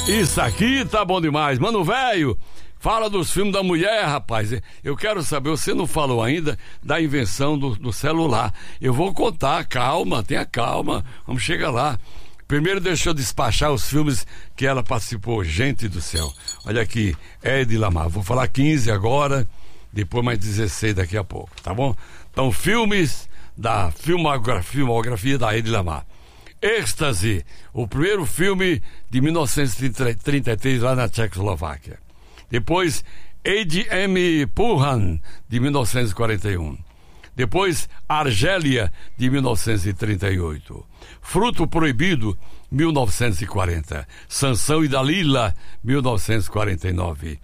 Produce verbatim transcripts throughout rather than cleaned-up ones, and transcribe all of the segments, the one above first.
Isso aqui tá bom demais. Mano, velho, fala dos filmes da mulher, rapaz. Eu quero saber, você não falou ainda da invenção do, do celular. Eu vou contar, calma, tenha calma. Vamos chegar lá. Primeiro deixa eu despachar os filmes que ela participou. Gente do céu. Olha aqui, Hedy Lamarr. Vou falar quinze agora, depois mais dezesseis daqui a pouco, tá bom? Então, filmes da filmografia, filmografia da Hedy Lamarr. Êxtase, o primeiro filme de mil novecentos e trinta e três lá na Tchecoslováquia. Depois, A M Purhan, de mil novecentos e quarenta e um. Depois, Argélia, de mil novecentos e trinta e oito. Fruto Proibido, mil novecentos e quarenta. Sansão e Dalila, mil novecentos e quarenta e nove.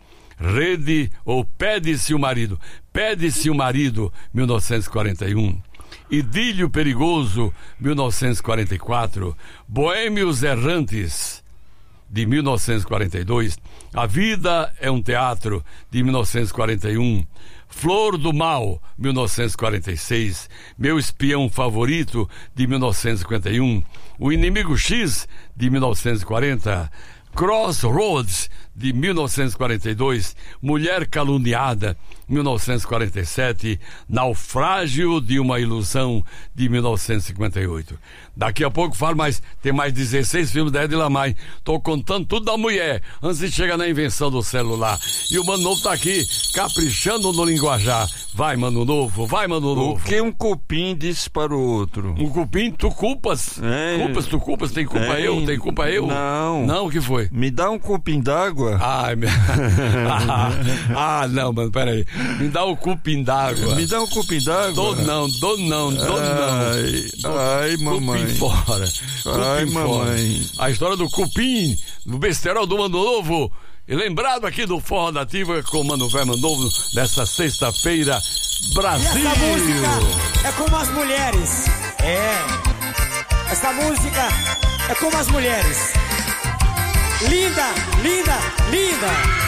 Rede ou Pede-se o Marido, Pede-se o Marido, mil novecentos e quarenta e um. Idílio Perigoso, mil novecentos e quarenta e quatro. Boêmios Errantes, de mil novecentos e quarenta e dois. A Vida é um Teatro, de mil novecentos e quarenta e um. Flor do Mal, mil novecentos e quarenta e seis. Meu Espião Favorito, de mil novecentos e cinquenta e um. O Inimigo X, de mil novecentos e quarenta. Crossroads, de mil novecentos e quarenta e dois. Mulher Caluniada, mil novecentos e quarenta e sete. Naufrágio de uma Ilusão, de mil novecentos e cinquenta e oito. Daqui a pouco falo mais, tem mais dezesseis filmes da Hedy Lamarr. Tô contando tudo da mulher, antes de chegar na invenção do celular. E o Mano Novo tá aqui, caprichando no linguajar. Vai, Mano Novo, vai, Mano Novo. O que um cupim disse para o outro? Um cupim, tu culpas? É. Culpas, tu culpas, tem culpa É. eu, tem culpa eu? Não. Não, o que foi? Me dá um cupim d'água? Ai, meu... ah, ah, não, mano, peraí. Me dá o cupim d'água. Me dá um cupim d'água? Dou não, dou não, dou Ai, não. ai, mamãe. Cupim fora. Ai, Cupim mamãe. fora. A história do cupim, do besterol do Mano Novo. E lembrado aqui do Forró da Ativa com o Mano Velho Mano Novo nessa sexta-feira, Brasil. E essa música é como as mulheres. É. Essa música é como as mulheres. Linda, linda, linda.